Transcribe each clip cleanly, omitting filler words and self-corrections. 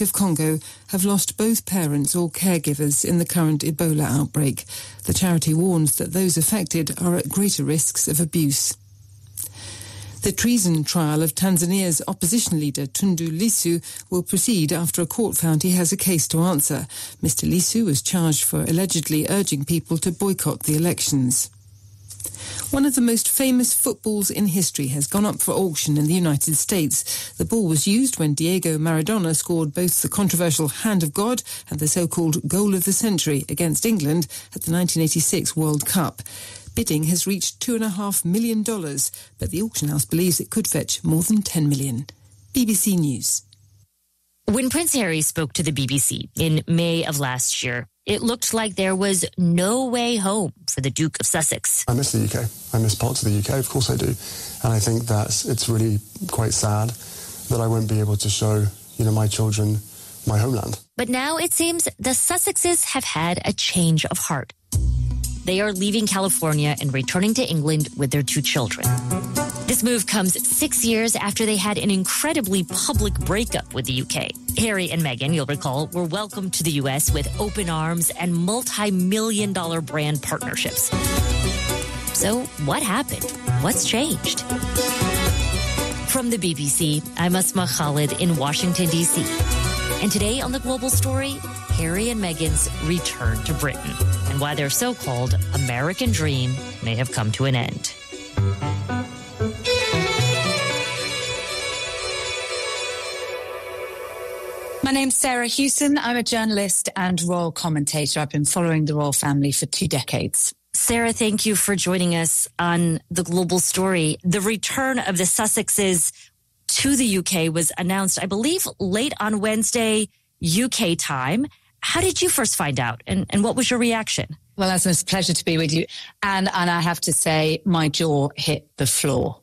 of Congo have lost both parents or caregivers in the current Ebola outbreak. The charity warns that those affected are at greater risks of abuse. The treason trial of Tanzania's opposition leader Tundu Lissu will proceed after a court found he has a case to answer. Mr. Lissu was charged for allegedly urging people to boycott the elections. One of the most famous footballs in history has gone up for auction in the United States. The ball was used when Diego Maradona scored both the controversial Hand of God and the so-called Goal of the Century against England at the 1986 World Cup. Bidding has reached $2.5 million, but the auction house believes it could fetch more than $10 million. BBC News. When Prince Harry spoke to the BBC in May of last year, it looked like there was no way home for the Duke of Sussex. I miss the UK. I miss parts of the UK, of course I do. And I think that it's really quite sad that I won't be able to show, my children my homeland. But now it seems the Sussexes have had a change of heart. They are leaving California and returning to England with their 2 children. This move comes 6 years after they had an incredibly public breakup with the UK. Harry and Meghan, you'll recall, were welcomed to the US with open arms and multi-million-dollar brand partnerships. So what happened? What's changed? From the BBC, I'm Asma Khalid in Washington, D.C. And today on The Global Story, Harry and Meghan's return to Britain and why their so-called American dream may have come to an end. My name's Sarah Hewson. I'm a journalist and royal commentator. I've been following the royal family for 2 decades. Sarah, thank you for joining us on The Global Story. The return of the Sussexes to the UK was announced, I believe, late on Wednesday, UK time. How did you first find out, and what was your reaction? Well, it's a pleasure to be with you. And I have to say, my jaw hit the floor.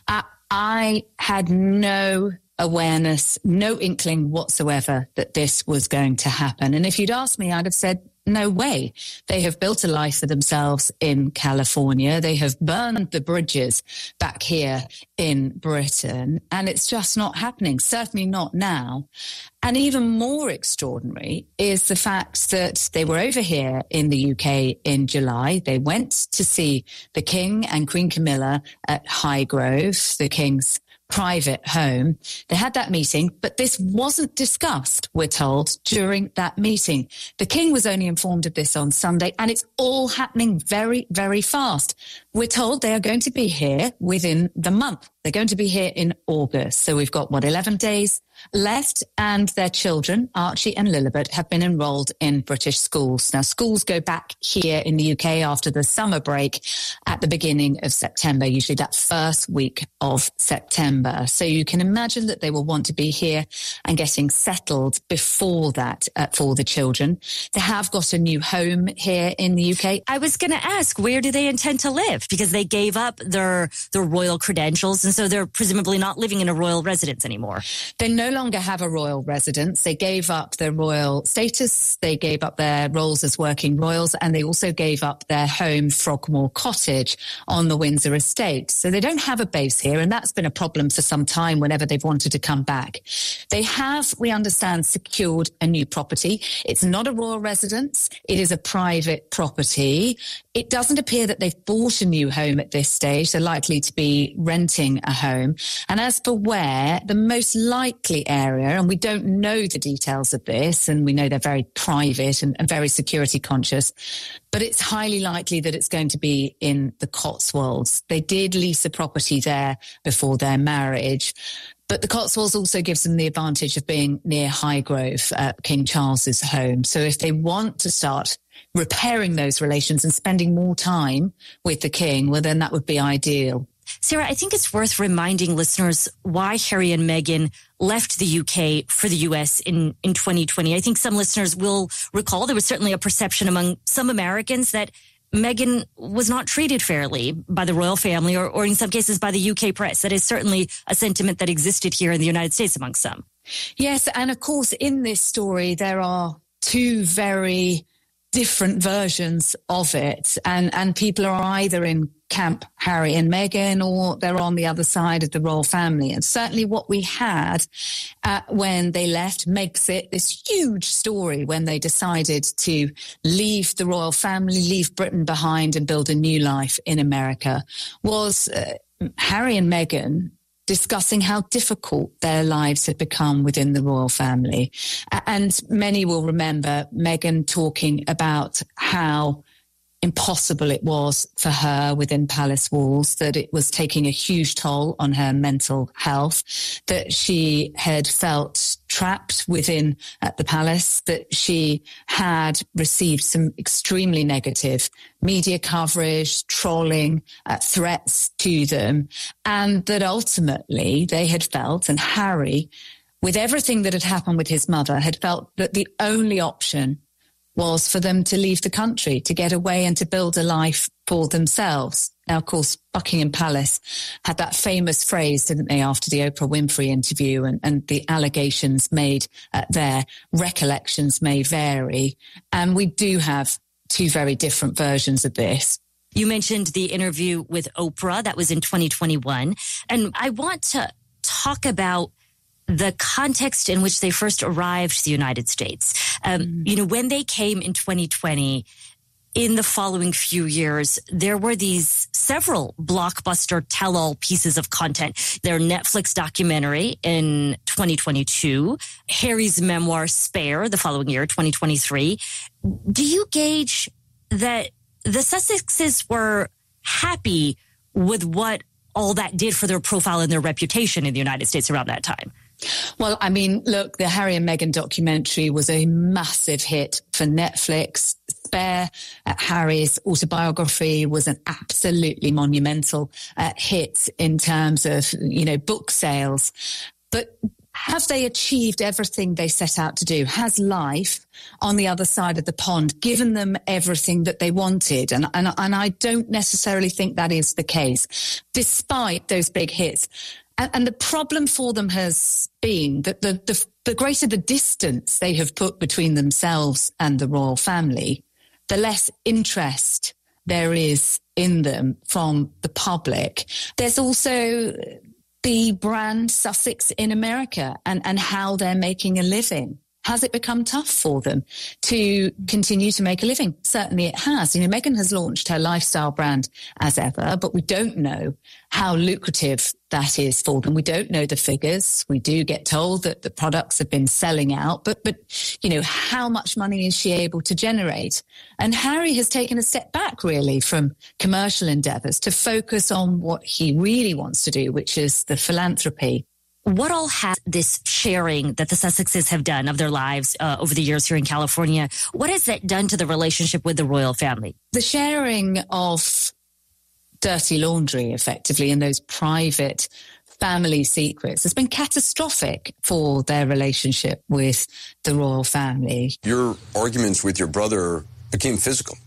I had no awareness, no inkling whatsoever that this was going to happen. And if you'd asked me, I'd have said, no way. They have built a life for themselves in California. They have burned the bridges back here in Britain, and it's just not happening, certainly not now. And even more extraordinary is the fact that they were over here in the UK in July. They went to see the King and Queen Camilla at Highgrove, the King's private home. They had that meeting, but this wasn't discussed, we're told, during that meeting. The King was only informed of this on Sunday, and it's all happening very, very fast. We're told they are going to be here within the month. They're going to be here in August. So we've got, 11 days left, and their children, Archie and Lilibet, have been enrolled in British schools. Now, schools go back here in the UK after the summer break at the beginning of September, usually that first week of September. So you can imagine that they will want to be here and getting settled before that for the children. They have got a new home here in the UK. I was going to ask, where do they intend to live? Because they gave up their royal credentials, and so they're presumably not living in a royal residence anymore. They no longer have a royal residence. They gave up their royal status. They gave up their roles as working royals, and they also gave up their home, Frogmore Cottage, on the Windsor estate. So they don't have a base here, and that's been a problem for some time whenever they've wanted to come back. They have, we understand, secured a new property. It's not a royal residence. It is a private property. It doesn't appear that they've bought a new home at this stage. They're likely to be renting a home. And as for where, the most likely area, and we don't know the details of this, and we know they're very private and very security conscious, but it's highly likely that it's going to be in the Cotswolds. They did lease a property there before their marriage. But the Cotswolds also gives them the advantage of being near Highgrove, King Charles's home. So if they want to start repairing those relations and spending more time with the King, well, then that would be ideal. Sarah, I think it's worth reminding listeners why Harry and Meghan left the UK for the US in 2020. I think some listeners will recall there was certainly a perception among some Americans that Meghan was not treated fairly by the royal family or in some cases by the UK press. That is certainly a sentiment that existed here in the United States among some. Yes, and of course, in this story, there are 2 very different versions of it, and people are either in camp Harry and Meghan, or they're on the other side of the royal family. And certainly what we had when they left Megxit, this huge story when they decided to leave the royal family, leave Britain behind and build a new life in America, was Harry and Meghan discussing how difficult their lives had become within the royal family. And many will remember Meghan talking about how impossible it was for her within palace walls, that it was taking a huge toll on her mental health, that she had felt trapped within at the palace, that she had received some extremely negative media coverage, trolling, threats to them, and that ultimately they had felt, and Harry, with everything that had happened with his mother, had felt that the only option was for them to leave the country, to get away and to build a life for themselves. Now, of course, Buckingham Palace had that famous phrase, didn't they, after the Oprah Winfrey interview, and the allegations made there, recollections may vary. And we do have two very different versions of this. You mentioned the interview with Oprah. That was in 2021. And I want to talk about the context in which they first arrived to the United States. When they came in 2020, in the following few years, there were these several blockbuster tell-all pieces of content. Their Netflix documentary in 2022, Harry's memoir Spare the following year, 2023. Do you gauge that the Sussexes were happy with what all that did for their profile and their reputation in the United States around that time? Well, I mean, look, the Harry and Meghan documentary was a massive hit for Netflix. Spare, Harry's autobiography, was an absolutely monumental hit in terms of, book sales. But have they achieved everything they set out to do? Has life on the other side of the pond given them everything that they wanted? And I don't necessarily think that is the case, despite those big hits. And the problem for them has been that the greater the distance they have put between themselves and the royal family, the less interest there is in them from the public. There's also the brand Sussex in America and how they're making a living. Has it become tough for them to continue to make a living? Certainly it has. Meghan has launched her lifestyle brand as ever, but we don't know how lucrative that is for them. We don't know the figures. We do get told that the products have been selling out, but how much money is she able to generate? And Harry has taken a step back really from commercial endeavors to focus on what he really wants to do, which is the philanthropy. What all has this sharing that the Sussexes have done of their lives over the years here in California, what has that done to the relationship with the royal family? The sharing of dirty laundry, effectively, and those private family secrets has been catastrophic for their relationship with the royal family. Your arguments with your brother became physical.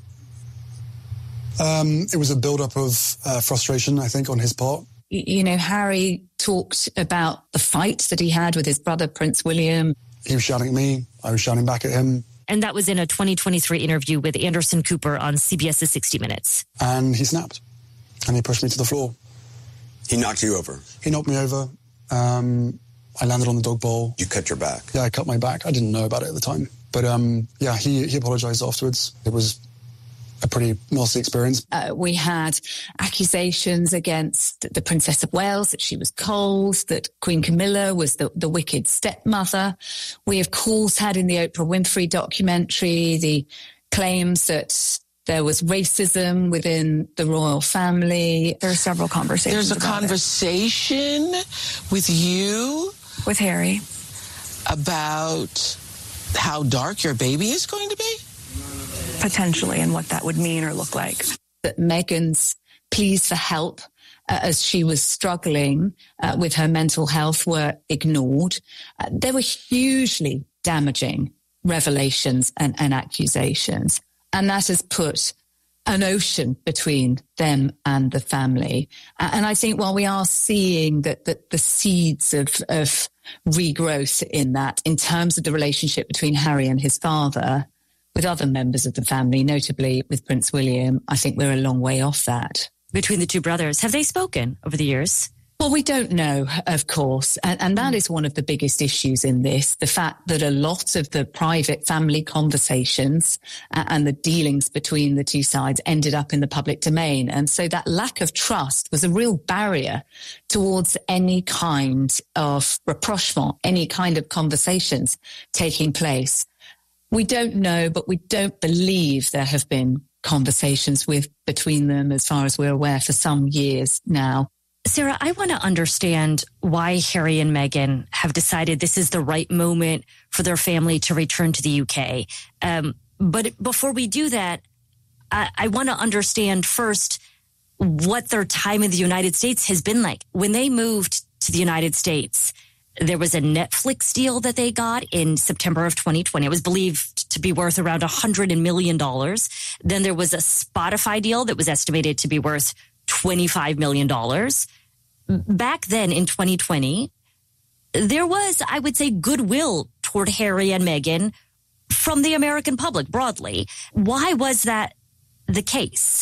It was a build-up of frustration, I think, on his part. Harry talked about the fight that he had with his brother, Prince William. He was shouting at me. I was shouting back at him. And that was in a 2023 interview with Anderson Cooper on CBS's 60 Minutes. And he snapped. And he pushed me to the floor. He knocked you over? He knocked me over. I landed on the dog bowl. You cut your back? Yeah, I cut my back. I didn't know about it at the time. But he apologized afterwards. It was a pretty nasty experience. We had accusations against the Princess of Wales that she was cold, that Queen Camilla was the wicked stepmother. We, of course, had in the Oprah Winfrey documentary the claims that there was racism within the royal family. There are several conversations. There's a conversation with you, with Harry, about how dark your baby is going to be? Potentially, and what that would mean or look like. That Meghan's pleas for help as she was struggling with her mental health were ignored. There were hugely damaging revelations and accusations. And that has put an ocean between them and the family. And I think while we are seeing that the seeds of regrowth in that, in terms of the relationship between Harry and his father, with other members of the family, notably with Prince William, I think we're a long way off that. between the two brothers. Have they spoken over the years? Well, we don't know, of course. And that is one of the biggest issues in this, the fact that a lot of the private family conversations and the dealings between the two sides ended up in the public domain. And so that lack of trust was a real barrier towards any kind of rapprochement, any kind of conversations taking place. We don't know, but we don't believe there have been conversations between them, as far as we're aware, for some years now. Sarah, I want to understand why Harry and Meghan have decided this is the right moment for their family to return to the UK. But before we do that, I want to understand first what their time in the United States has been like. When they moved to the United States, there was a Netflix deal that they got in September of 2020. It was believed to be worth around $100 million. Then there was a Spotify deal that was estimated to be worth $25 million. Back then in 2020, there was, I would say, goodwill toward Harry and Meghan from the American public broadly. Why was that the case?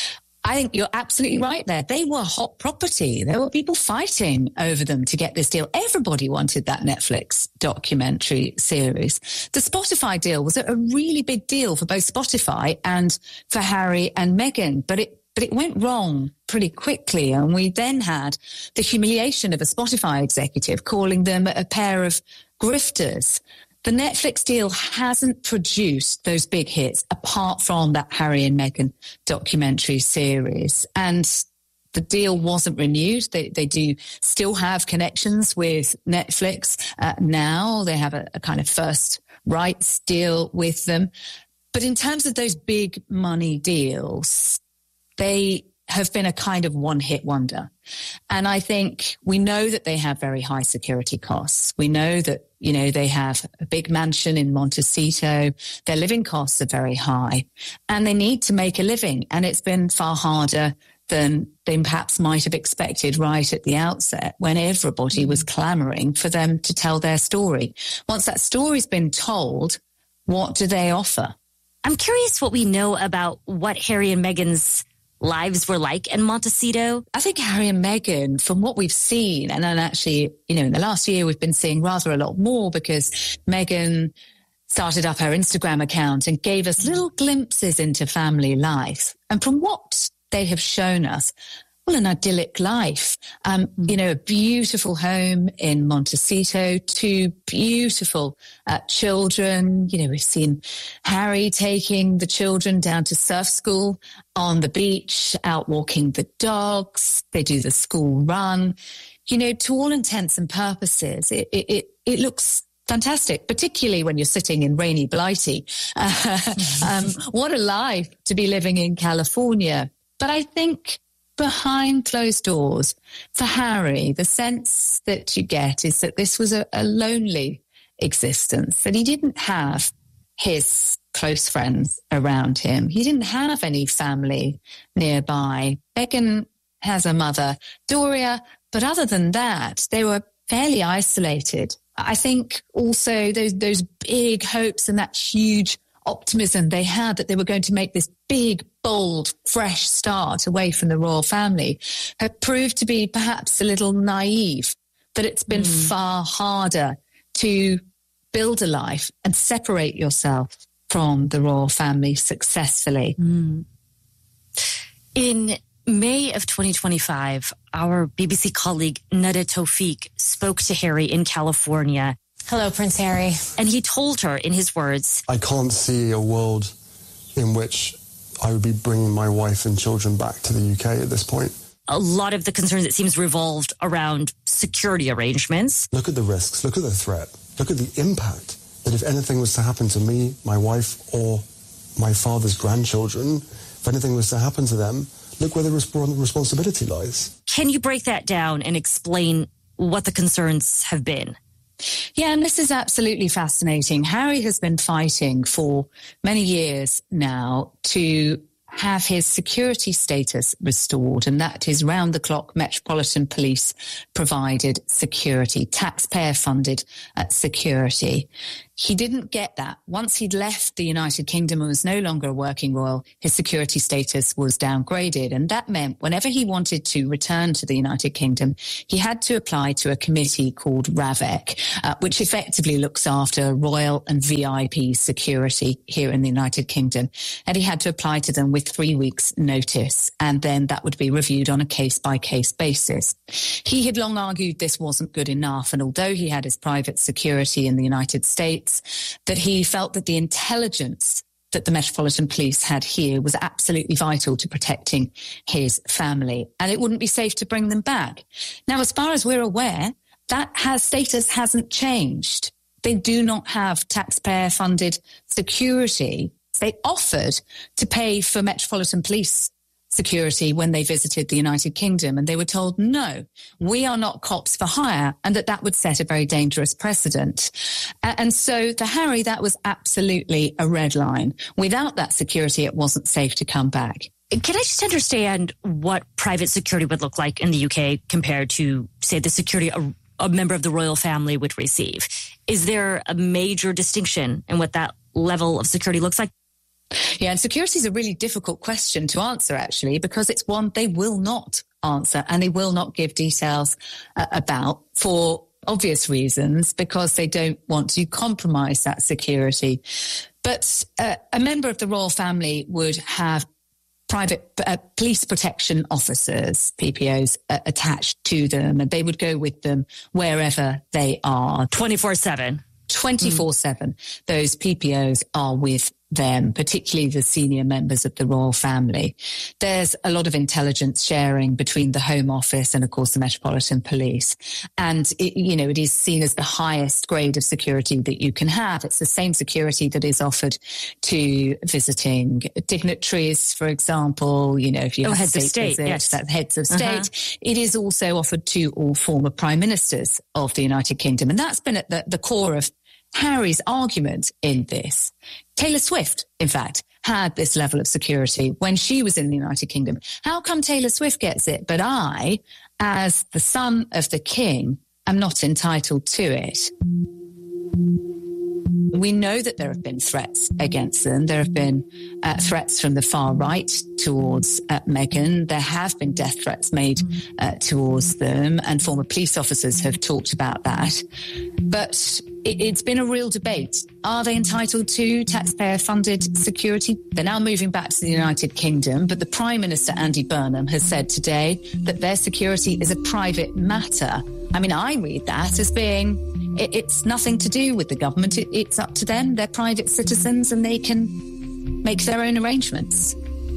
I think you're absolutely right there. They were hot property. There were people fighting over them to get this deal. Everybody wanted that Netflix documentary series. The Spotify deal was a really big deal for both Spotify and for Harry and Meghan, but it went wrong pretty quickly. And we then had the humiliation of a Spotify executive calling them a pair of grifters. The Netflix deal hasn't produced those big hits apart from that Harry and Meghan documentary series. And the deal wasn't renewed. They do still have connections with Netflix now. They have a kind of first rights deal with them. But in terms of those big money deals, they have been a kind of one-hit wonder. And I think we know that they have very high security costs. We know that, they have a big mansion in Montecito. Their living costs are very high and they need to make a living. And it's been far harder than they perhaps might have expected right at the outset when everybody was clamoring for them to tell their story. Once that story's been told, what do they offer? I'm curious what we know about what Harry and Meghan's lives were like in Montecito. I think Harry and Meghan, from what we've seen, and then actually, in the last year, we've been seeing rather a lot more because Meghan started up her Instagram account and gave us little glimpses into family life. And from what they have shown us, well, an idyllic life. A beautiful home in Montecito, two beautiful children. We've seen Harry taking the children down to surf school on the beach, out walking the dogs. They do the school run. To all intents and purposes, it looks fantastic, particularly when you're sitting in rainy Blighty. What a life to be living in California. But I think behind closed doors, for Harry, the sense that you get is that this was a lonely existence, that he didn't have his close friends around him. He didn't have any family nearby. Meghan has a mother, Doria, but other than that, they were fairly isolated. I think also those big hopes and that huge optimism they had that they were going to make this big, bold, fresh start away from the royal family had proved to be perhaps a little naive, that it's been far harder to build a life and separate yourself from the royal family successfully. In May of 2025, our BBC colleague Nada Tawfiq spoke to Harry in California. Hello, Prince Harry. And he told her, in his words, I can't see a world in which I would be bringing my wife and children back to the UK at this point. A lot of the concerns, it seems, revolved around security arrangements. Look at the risks. Look at the threat. Look at the impact that if anything was to happen to me, my wife, or my father's grandchildren, if anything was to happen to them, look where the responsibility lies. Can you break that down and explain what the concerns have been? Yeah, and this is absolutely fascinating. Harry has been fighting for many years now to have his security status restored, and that is round-the-clock Metropolitan Police provided security, taxpayer-funded security. He didn't get that. Once he'd left the United Kingdom and was no longer a working royal, his security status was downgraded. And that meant whenever he wanted to return to the United Kingdom, he had to apply to a committee called RAVEC, which effectively looks after royal and VIP security here in the United Kingdom. And he had to apply to them with 3 weeks notice. And then that would be reviewed on a case-by-case basis. He had long argued this wasn't good enough. And although he had his private security in the United States, that he felt that the intelligence that the Metropolitan Police had here was absolutely vital to protecting his family, and it wouldn't be safe to bring them back. Now, as far as we're aware, that status hasn't changed. They do not have taxpayer-funded security. They offered to pay for Metropolitan Police security when they visited the United Kingdom, and they were told, no, we are not cops for hire, and that would set a very dangerous precedent. And so for Harry, that was absolutely a red line. Without that security, it wasn't safe to come back. Can I just understand what private security would look like in the UK compared to, say, the security a member of the royal family would receive? Is there a major distinction in what that level of security looks like? Yeah, and security is a really difficult question to answer, actually, because it's one they will not answer and they will not give details about for obvious reasons, because they don't want to compromise that security. But a member of the royal family would have private police protection officers, PPOs, attached to them, and they would go with them wherever they are. 24/7. 24/7. Those PPOs are with them, particularly the senior members of the royal family. There's a lot of intelligence sharing between the Home Office and, of course, the Metropolitan Police. And, it is seen as the highest grade of security that you can have. It's the same security that is offered to visiting dignitaries, for example. If you have heads of state, visits, yes. That's heads of state. It is also offered to all former prime ministers of the United Kingdom. And that's been at the core of Harry's argument in this. Taylor Swift, in fact, had this level of security when she was in the United Kingdom. How come Taylor Swift gets it, but I, as the son of the king, am not entitled to it? We know that there have been threats against them. There have been threats from the far right towards Meghan. There have been death threats made towards them, and former police officers have talked about that. But it's been a real debate. Are they entitled to taxpayer-funded security? They're now moving back to the United Kingdom, but the Prime Minister, Andy Burnham, has said today that their security is a private matter. I mean, I read that as being it's nothing to do with the government. It's up to them. They're private citizens and they can make their own arrangements.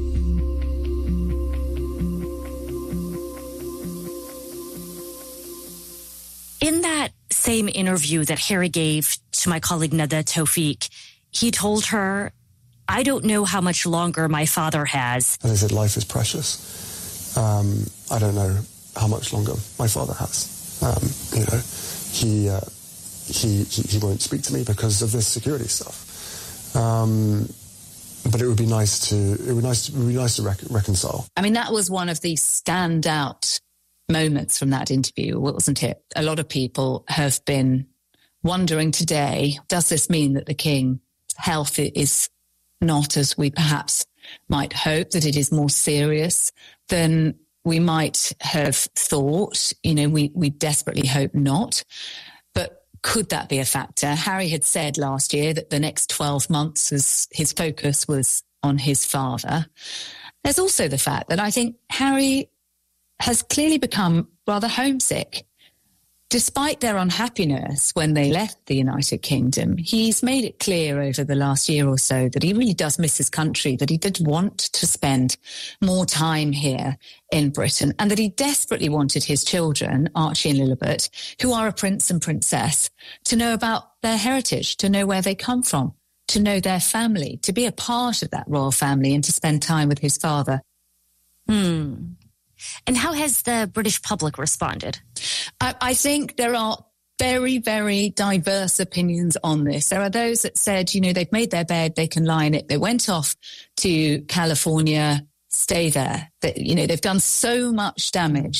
In that same interview that Harry gave to my colleague Nada Tawfiq, he told her, I don't know how much longer my father has. As I said, life is precious. I don't know how much longer my father has. He won't speak to me because of this security stuff. But it would be nice to reconcile. I mean, that was one of the standout moments from that interview, wasn't it? A lot of people have been wondering today, does this mean that the King's health is not as we perhaps might hope, that it is more serious than we might have thought? We desperately hope not. But could that be a factor? Harry had said last year that the next 12 months his focus was on his father. There's also the fact that I think Harry has clearly become rather homesick. Despite their unhappiness when they left the United Kingdom, he's made it clear over the last year or so that he really does miss his country, that he did want to spend more time here in Britain, and that he desperately wanted his children, Archie and Lilibet, who are a prince and princess, to know about their heritage, to know where they come from, to know their family, to be a part of that royal family and to spend time with his father. And how has the British public responded? I think there are very, very diverse opinions on this. There are those that said, they've made their bed, they can lie in it. They went off to California, stay there. They've done so much damage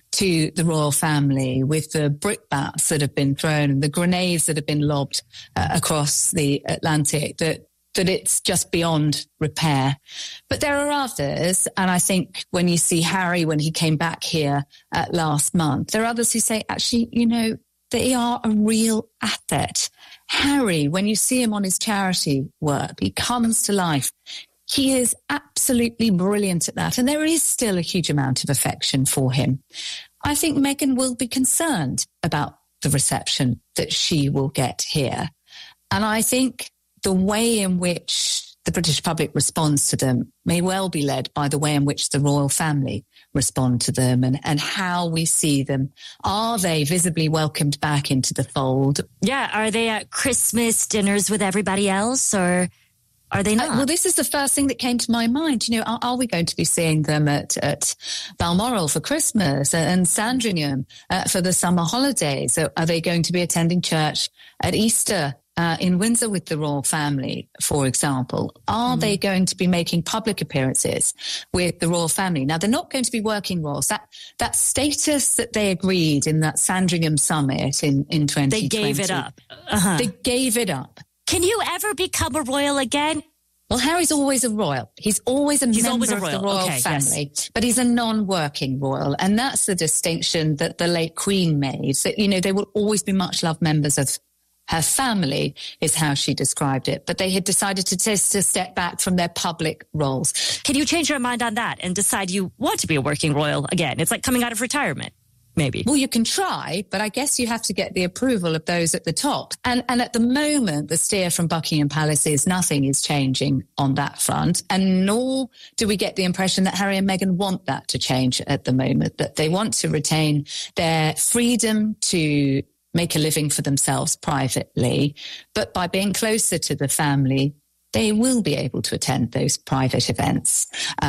to the royal family, with the brickbats that have been thrown and the grenades that have been lobbed across the Atlantic, that it's just beyond repair. But there are others, and I think when you see Harry, when he came back here last month, there are others who say, actually, you know, they are a real asset. Harry, when you see him on his charity work, he comes to life. He is absolutely brilliant at that. And there is still a huge amount of affection for him. I think Meghan will be concerned about the reception that she will get here. And I think the way in which the British public responds to them may well be led by the way in which the royal family respond to them and how we see them. Are they visibly welcomed back into the fold? Yeah, are they at Christmas dinners with everybody else, or are they not? Well, this is the first thing that came to my mind. You know, are we going to be seeing them at Balmoral for Christmas and Sandringham for the summer holidays? Are they going to be attending church at Easter in Windsor with the royal family, for example? Are they going to be making public appearances with the royal family? Now, they're not going to be working royals. That status that they agreed in that Sandringham summit in 2020. They gave it up. They gave it up. Can you ever become a royal again? Well, Harry's always a royal. He's always a member of the royal family, but he's a non-working royal. And that's the distinction that the late Queen made. So, you know, they will always be much loved members of her family, is how she described it. But they had decided to step back from their public roles. Can you change your mind on that and decide you want to be a working royal again? It's like coming out of retirement, maybe. Well, you can try, but I guess you have to get the approval of those at the top. And at the moment, the steer from Buckingham Palace is nothing is changing on that front. And nor do we get the impression that Harry and Meghan want that to change at the moment, that they want to retain their freedom to make a living for themselves privately. But by being closer to the family, they will be able to attend those private events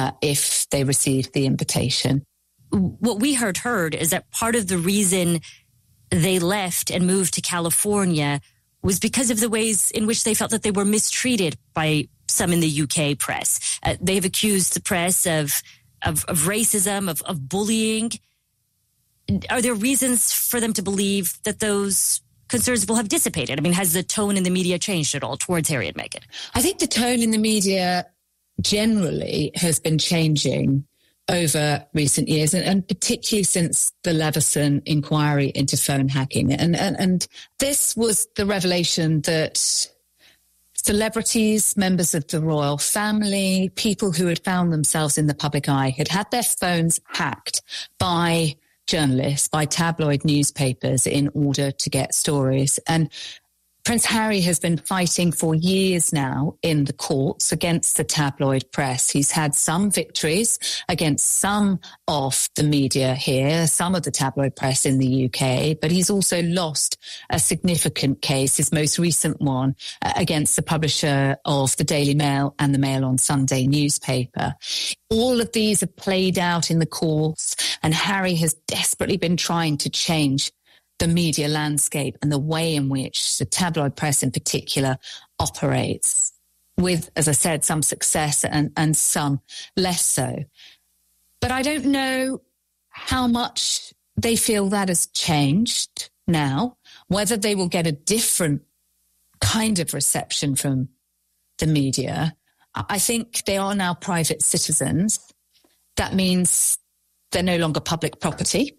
if they receive the invitation. What we heard is that part of the reason they left and moved to California was because of the ways in which they felt that they were mistreated by some in the UK press. They've accused the press of racism, of bullying. Are there reasons for them to believe that those concerns will have dissipated? I mean, has the tone in the media changed at all towards Harry and Meghan? I think the tone in the media generally has been changing over recent years, and particularly since the Leveson inquiry into phone hacking. And this was the revelation that celebrities, members of the royal family, people who had found themselves in the public eye had had their phones hacked by journalists, by tabloid newspapers in order to get stories. And Prince Harry has been fighting for years now in the courts against the tabloid press. He's had some victories against some of the media here, some of the tabloid press in the UK, but he's also lost a significant case, his most recent one, against the publisher of the Daily Mail and the Mail on Sunday newspaper. All of these have played out in the courts, and Harry has desperately been trying to change the media landscape and the way in which the tabloid press in particular operates, with, as I said, some success and some less so. But I don't know how much they feel that has changed now, whether they will get a different kind of reception from the media. I think they are now private citizens. That means they're no longer public property.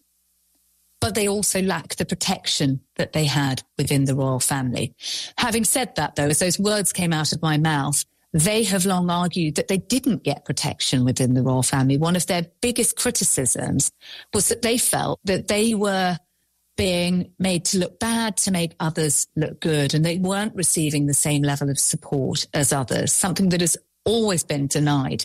But they also lack the protection that they had within the royal family. Having said that, though, as those words came out of my mouth, they have long argued that they didn't get protection within the royal family. One of their biggest criticisms was that they felt that they were being made to look bad to make others look good, and they weren't receiving the same level of support as others, something that has always been denied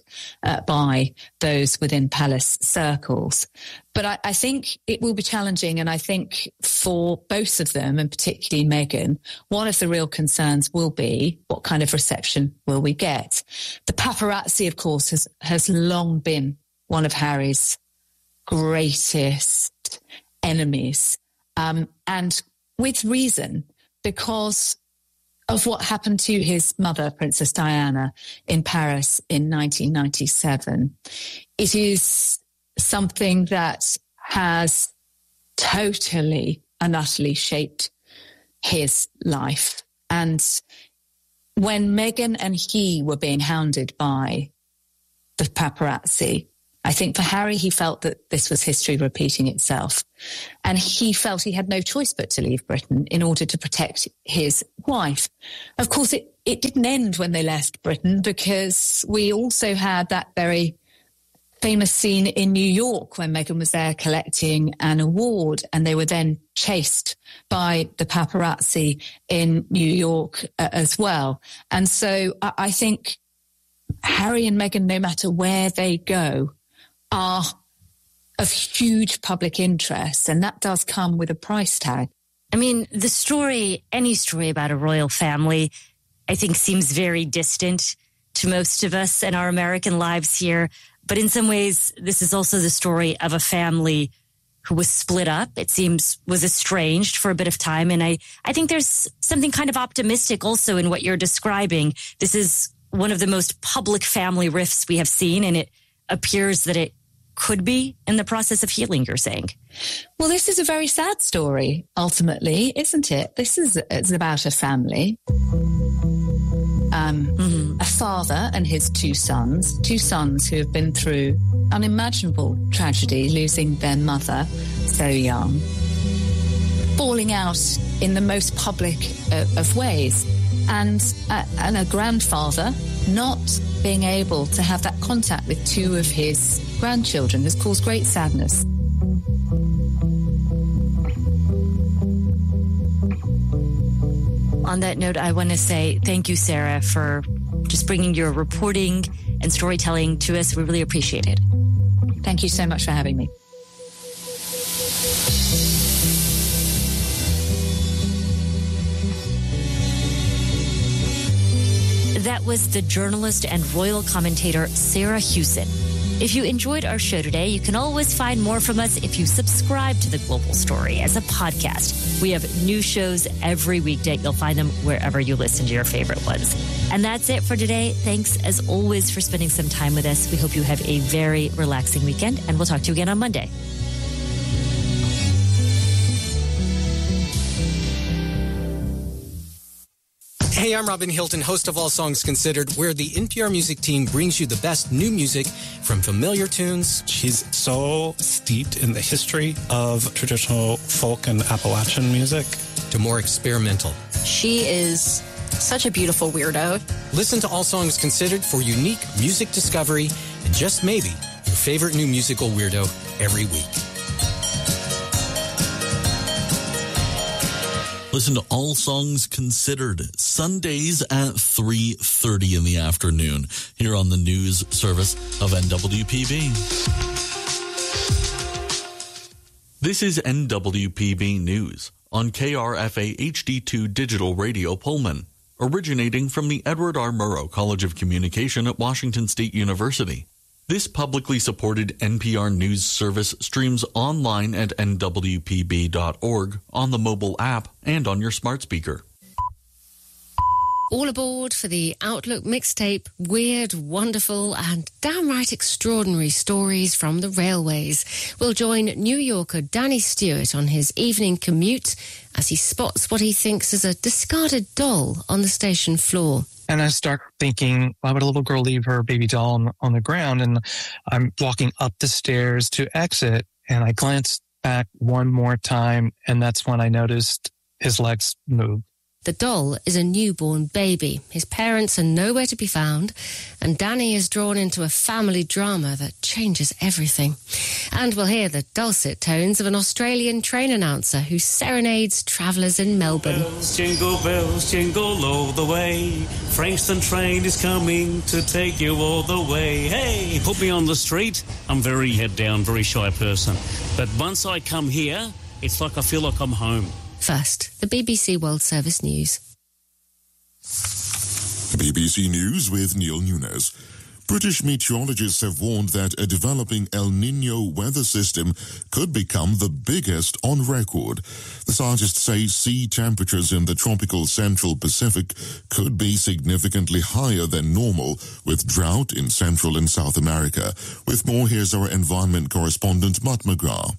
by those within palace circles. But I think it will be challenging, and I think for both of them, and particularly Meghan, one of the real concerns will be what kind of reception will we get? The paparazzi, of course, has long been one of Harry's greatest enemies, and with reason, because of what happened to his mother, Princess Diana, in Paris in 1997. It is something that has totally and utterly shaped his life. And when Meghan and he were being hounded by the paparazzi, I think for Harry, he felt that this was history repeating itself. And he felt he had no choice but to leave Britain in order to protect his wife. Of course, it didn't end when they left Britain, because we also had that very famous scene in New York when Meghan was there collecting an award, and they were then chased by the paparazzi in New York as well. And so I think Harry and Meghan, no matter where they go, are of huge public interest, and that does come with a price tag. I mean, the story, any story about a royal family, I think seems very distant to most of us in our American lives here. But in some ways, this is also the story of a family who was split up, it seems, was estranged for a bit of time. And I think there's something kind of optimistic also in what you're describing. This is one of the most public family rifts we have seen, and it appears that it could be in the process of healing, you're saying. Well, this is a very sad story, ultimately, isn't it? It's about a family. A father and his two sons who have been through unimaginable tragedy, losing their mother so young, falling out in the most public of ways, and a grandfather not being able to have that contact with two of his grandchildren has caused great sadness. On that note, I want to say thank you, Sarah, for just bringing your reporting and storytelling to us. We really appreciate it. Thank you so much for having me. That was the journalist and royal commentator Sarah Hewson. If you enjoyed our show today, you can always find more from us if you subscribe to The Global Story as a podcast. We have new shows every weekday. You'll find them wherever you listen to your favorite ones. And that's it for today. Thanks, as always, for spending some time with us. We hope you have a very relaxing weekend, and we'll talk to you again on Monday. Hey, I'm Robin Hilton, host of All Songs Considered, where the NPR Music team brings you the best new music from familiar tunes. She's so steeped in the history of traditional folk and Appalachian music. To more experimental. She is such a beautiful weirdo. Listen to All Songs Considered for unique music discovery and just maybe your favorite new musical weirdo every week. Listen to All Songs Considered, Sundays at 3:30 in the afternoon, here on the news service of NWPB. This is NWPB News on KRFA HD2 Digital Radio Pullman, originating from the Edward R. Murrow College of Communication at Washington State University. This publicly supported NPR News service streams online at nwpb.org, on the mobile app, and on your smart speaker. All aboard for the Outlook mixtape, weird, wonderful, and downright extraordinary stories from the railways. We'll join New Yorker Danny Stewart on his evening commute as he spots what he thinks is a discarded doll on the station floor. And I start thinking, why would a little girl leave her baby doll on the ground? And I'm walking up the stairs to exit, and I glance back one more time, and that's when I noticed his legs move. The doll is a newborn baby. His parents are nowhere to be found, and Danny is drawn into a family drama that changes everything. And we'll hear the dulcet tones of an Australian train announcer who serenades travellers in Melbourne. Bells, jingle all the way. Frankston train is coming to take you all the way. Hey, put me on the street. I'm very head down, very shy person. But once I come here, it's like I feel like I'm home. First, the BBC World Service News. BBC News with Neil Nunes. British meteorologists have warned that a developing El Niño weather system could become the biggest on record. The scientists say sea temperatures in the tropical Central Pacific could be significantly higher than normal, with drought in Central and South America. With more, here's our environment correspondent, Matt McGrath.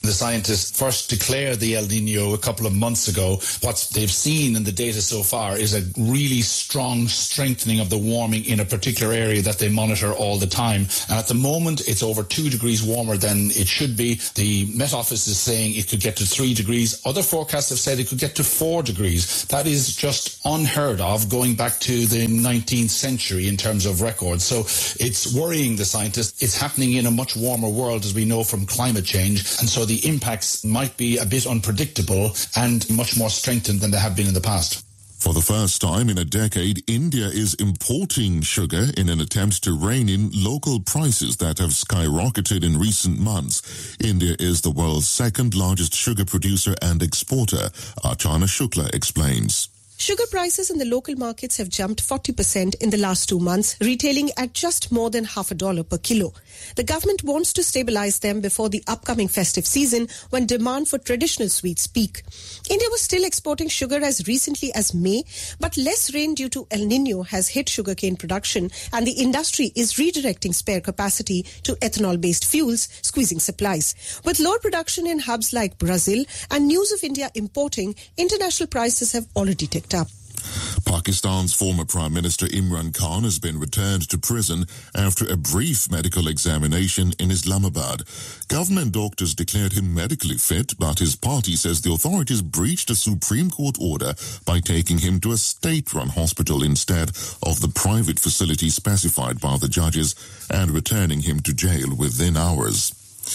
The scientists first declared the El Nino a couple of months ago. What they've seen in the data so far is a really strong strengthening of the warming in a particular area that they monitor all the time. And at the moment, it's over 2 degrees warmer than it should be. The Met Office is saying it could get to 3 degrees. Other forecasts have said it could get to 4 degrees. That is just unheard of going back to the 19th century in terms of records. So it's worrying the scientists. It's happening in a much warmer world, as we know from climate change. And so the impacts might be a bit unpredictable and much more strengthened than they have been in the past. For the first time in a decade, India is importing sugar in an attempt to rein in local prices that have skyrocketed in recent months. India is the world's second largest sugar producer and exporter. Archana Shukla explains. Sugar prices in the local markets have jumped 40% in the last 2 months, retailing at just more than $0.50 per kilo. The government wants to stabilize them before the upcoming festive season when demand for traditional sweets peak. India was still exporting sugar as recently as May, but less rain due to El Nino has hit sugarcane production and the industry is redirecting spare capacity to ethanol-based fuels, squeezing supplies. With lower production in hubs like Brazil and news of India importing, international prices have already ticked up. Pakistan's former Prime Minister Imran Khan has been returned to prison after a brief medical examination in Islamabad. Government doctors declared him medically fit, but his party says the authorities breached a Supreme Court order by taking him to a state-run hospital instead of the private facility specified by the judges and returning him to jail within hours.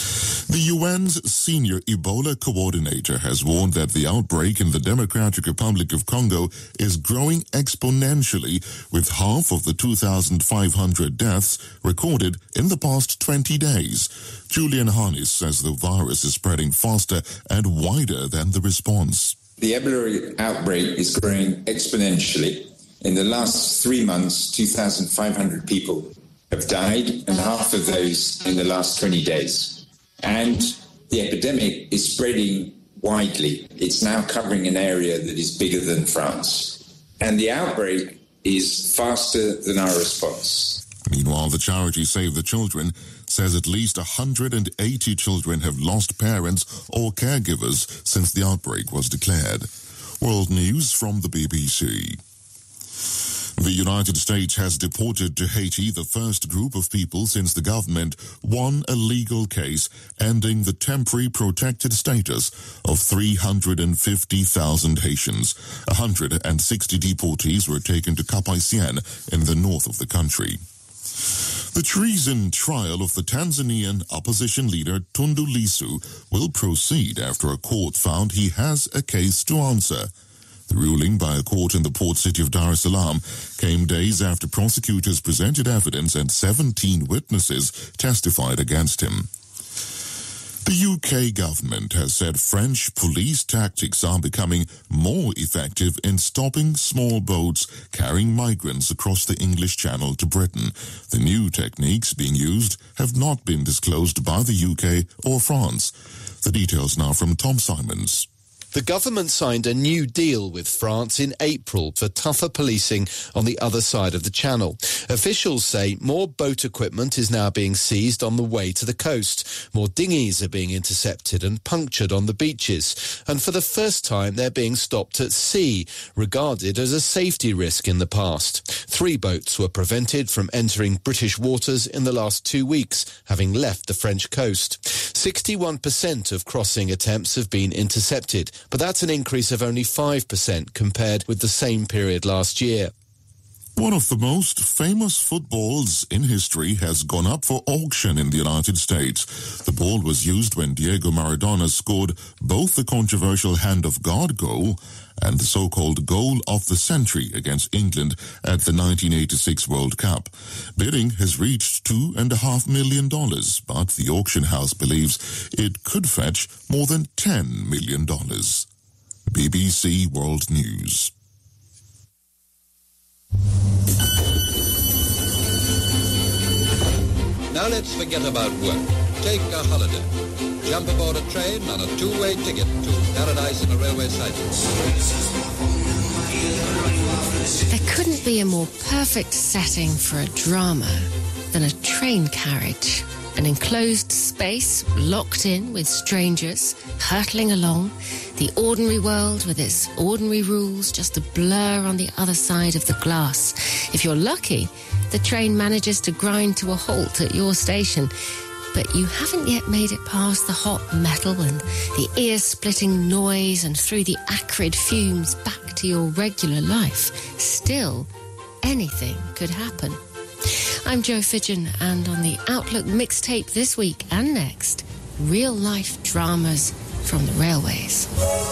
The UN's senior Ebola coordinator has warned that the outbreak in the Democratic Republic of Congo is growing exponentially, with half of the 2,500 deaths recorded in the past 20 days. Julian Harness says the virus is spreading faster and wider than the response. The Ebola outbreak is growing exponentially. In the last 3 months, 2,500 people have died, and half of those in the last 20 days. And the epidemic is spreading widely. It's now covering an area that is bigger than France. And the outbreak is faster than our response. Meanwhile, the charity Save the Children says at least 180 children have lost parents or caregivers since the outbreak was declared. World News from the BBC. The United States has deported to Haiti the first group of people since the government won a legal case ending the temporary protected status of 350,000 Haitians. 160 deportees were taken to Cap-Haïtien in the north of the country. The treason trial of the Tanzanian opposition leader Tundu Lissu will proceed after a court found he has a case to answer. The ruling by a court in the port city of Dar es Salaam came days after prosecutors presented evidence and 17 witnesses testified against him. The UK government has said French police tactics are becoming more effective in stopping small boats carrying migrants across the English Channel to Britain. The new techniques being used have not been disclosed by the UK or France. The details now from Tom Simons. The government signed a new deal with France in April for tougher policing on the other side of the channel. Officials say more boat equipment is now being seized on the way to the coast. More dinghies are being intercepted and punctured on the beaches. And for the first time, they're being stopped at sea, regarded as a safety risk in the past. 3 boats were prevented from entering British waters in the last 2 weeks, having left the French coast. 61% of crossing attempts have been intercepted, but that's an increase of only 5% compared with the same period last year. One of the most famous footballs in history has gone up for auction in the United States. The ball was used when Diego Maradona scored both the controversial Hand of God goal and the so-called goal of the century against England at the 1986 World Cup. Bidding has reached $2.5 million, but the auction house believes it could fetch more than $10 million. BBC World News. Now let's forget about work. Take a holiday. Jump aboard a train on a 2-way ticket to paradise in a railway siding. There couldn't be a more perfect setting for a drama than a train carriage. An enclosed space, locked in with strangers, hurtling along. The ordinary world with its ordinary rules, just a blur on the other side of the glass. If you're lucky, the train manages to grind to a halt at your station. But you haven't yet made it past the hot metal and the ear-splitting noise and through the acrid fumes back to your regular life. Still, anything could happen. I'm Jo Fidgen, and on the Outlook mixtape this week and next, real-life dramas from the railways.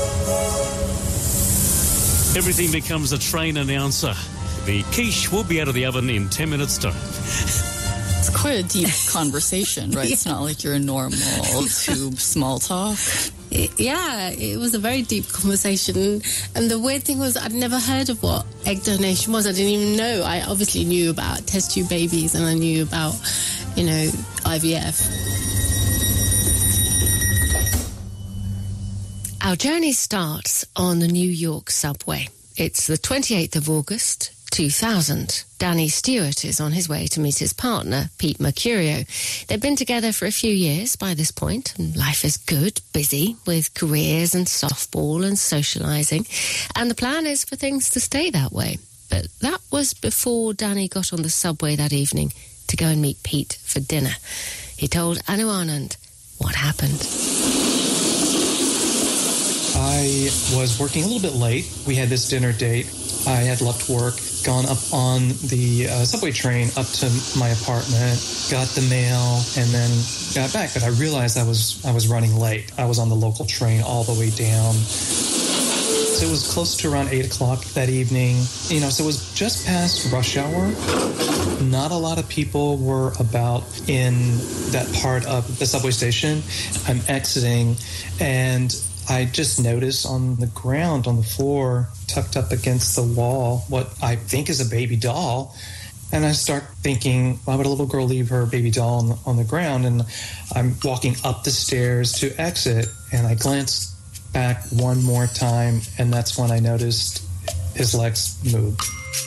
Everything becomes a train announcer. The quiche will be out of the oven in 10 minutes' time. It's quite a deep conversation, right? Yeah. It's not like your normal tube small talk. Yeah, it was a very deep conversation. And the weird thing was I'd never heard of what egg donation was. I didn't even know. I obviously knew about test tube babies and I knew about, IVF. Our journey starts on the New York subway. It's the 28th of August, 2000. Danny Stewart is on his way to meet his partner, Pete Mercurio. They've been together for a few years by this point, and life is good, busy, with careers and softball and socialising. And the plan is for things to stay that way. But that was before Danny got on the subway that evening to go and meet Pete for dinner. He told Anu Anand what happened. I was working a little bit late. We had this dinner date. I had left work, gone up on the subway train up to my apartment, got the mail, and then got back. But I realized I was running late. I was on the local train all the way down. So it was close to around 8 o'clock that evening. So it was just past rush hour. Not a lot of people were about in that part of the subway station. I'm exiting, and I just noticed on the ground, on the floor, tucked up against the wall, what I think is a baby doll. And I start thinking, why would a little girl leave her baby doll on the ground? And I'm walking up the stairs to exit, and I glanced back one more time, and that's when I noticed his legs moved.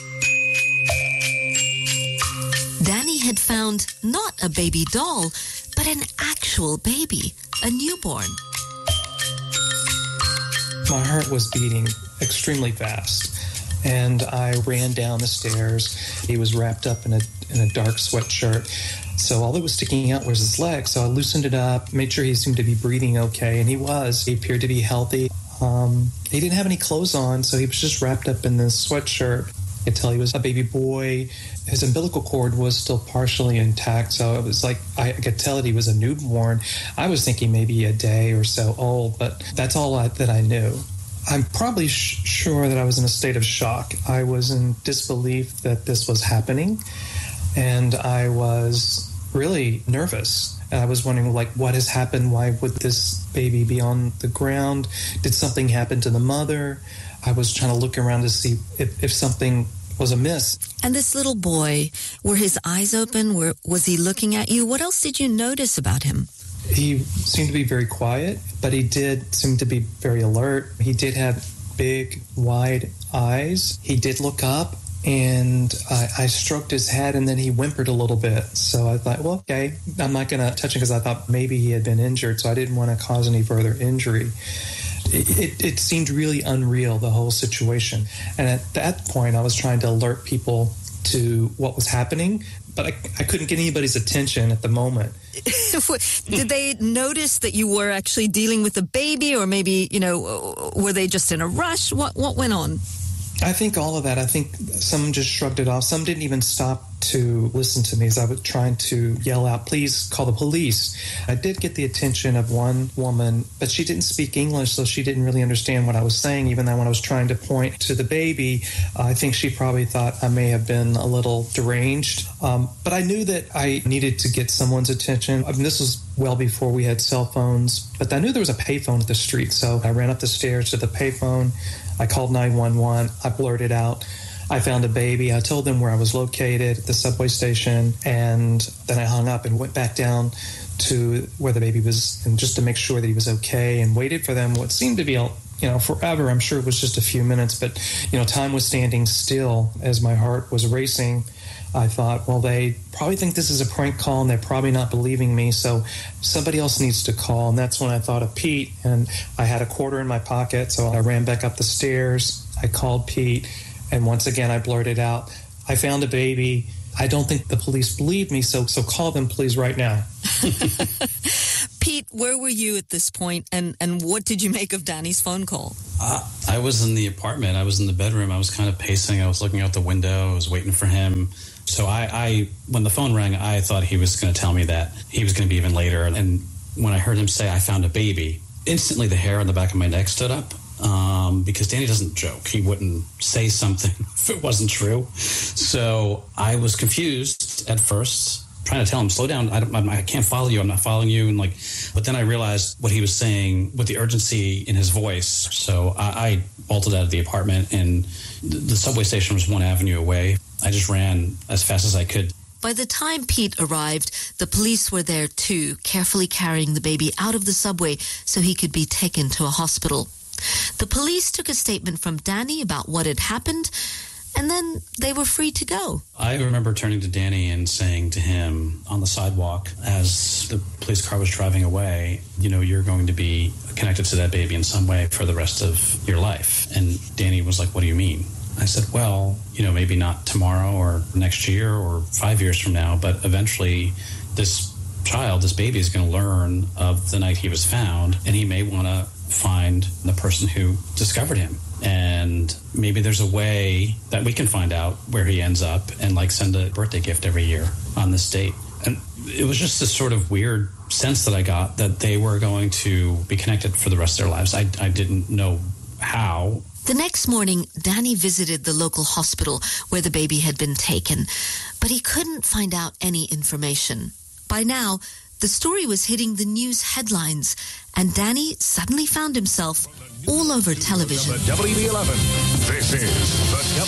Danny had found not a baby doll, but an actual baby, a newborn. My heart was beating extremely fast, and I ran down the stairs. He was wrapped up in a dark sweatshirt, so all that was sticking out was his leg. So I loosened it up, made sure he seemed to be breathing okay, and he was. He appeared to be healthy. He didn't have any clothes on, so he was just wrapped up in this sweatshirt. I could tell he was a baby boy. His umbilical cord was still partially intact, so it was like I could tell that he was a newborn. I was thinking maybe a day or so old, but that's all that I knew. I'm probably sure that I was in a state of shock. I was in disbelief that this was happening, and I was really nervous. And I was wondering, what has happened? Why would this baby be on the ground? Did something happen to the mother? I was trying to look around to see if something was amiss. And this little boy, were his eyes open? Was he looking at you? What else did you notice about him? He seemed to be very quiet, but he did seem to be very alert. He did have big, wide eyes. He did look up, and I stroked his head, and then he whimpered a little bit. So I thought, well, okay, I'm not going to touch him because I thought maybe he had been injured, so I didn't want to cause any further injury. It seemed really unreal, the whole situation. And at that point, I was trying to alert people to what was happening, but I couldn't get anybody's attention at the moment. Did they notice that you were actually dealing with a baby, or maybe, were they just in a rush? What went on? I think all of that. I think some just shrugged it off. Some didn't even stop to listen to me as I was trying to yell out, please call the police. I did get the attention of one woman, but she didn't speak English, so she didn't really understand what I was saying, even though when I was trying to point to the baby, I think she probably thought I may have been a little deranged. But I knew that I needed to get someone's attention. This was well before we had cell phones, but I knew there was a payphone at the street, so I ran up the stairs to the payphone. I called 911. I blurted out, I found a baby. I told them where I was located at the subway station, and then I hung up and went back down to where the baby was, and just to make sure that he was okay, and waited for them what seemed to be forever. I'm sure it was just a few minutes, but, time was standing still as my heart was racing. I thought, well, they probably think this is a prank call and they're probably not believing me, so somebody else needs to call. And that's when I thought of Pete, and I had a quarter in my pocket, so I ran back up the stairs. I called Pete, and once again I blurted out, I found a baby. I don't think the police believe me, so call them, please, right now. Pete, where were you at this point, and what did you make of Danny's phone call? I was in the apartment. I was in the bedroom. I was kind of pacing. I was looking out the window. I was waiting for him. So I when the phone rang, I thought he was going to tell me that he was going to be even later. And when I heard him say, I found a baby, instantly the hair on the back of my neck stood up. Because Danny doesn't joke. He wouldn't say something if it wasn't true. So I was confused at first, trying to tell him, slow down. I can't follow you. I'm not following you. But then I realized what he was saying with the urgency in his voice. So I bolted out of the apartment, and the subway station was 1 avenue away. I just ran as fast as I could. By the time Pete arrived, the police were there too, carefully carrying the baby out of the subway so he could be taken to a hospital. The police took a statement from Danny about what had happened, and then they were free to go. I remember turning to Danny and saying to him on the sidewalk as the police car was driving away, you're going to be connected to that baby in some way for the rest of your life. And Danny was like, what do you mean? I said, well, maybe not tomorrow or next year or 5 years from now, but eventually this baby is going to learn of the night he was found, and he may want to find the person who discovered him. And maybe there's a way that we can find out where he ends up and send a birthday gift every year on this date. And it was just this sort of weird sense that I got that they were going to be connected for the rest of their lives. I didn't know how. The next morning, Danny visited the local hospital where the baby had been taken, but he couldn't find out any information. By now, the story was hitting the news headlines, and Danny suddenly found himself all over television. WB11. This is the